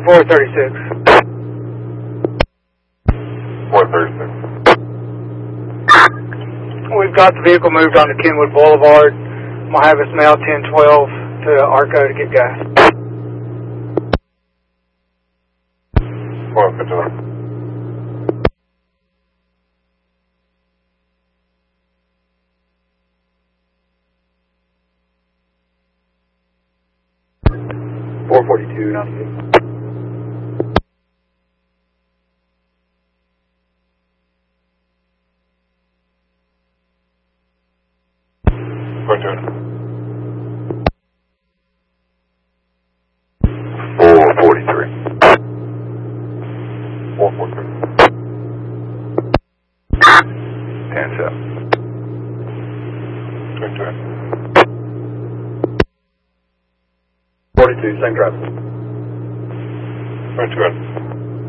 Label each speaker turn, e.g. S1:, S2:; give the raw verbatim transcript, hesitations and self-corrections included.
S1: four thirty-six.
S2: four thirty-six.
S1: We've got the vehicle moved onto Kenwood Boulevard. I'm going to have us mail ten twelve to Arco to get gas.
S2: four fifty-one.
S1: four forty-two, ninety-eight.
S2: four two. four forty-three. four forty-three. ten seven. twenty-two.
S1: forty-two, same driver.
S2: twenty-two.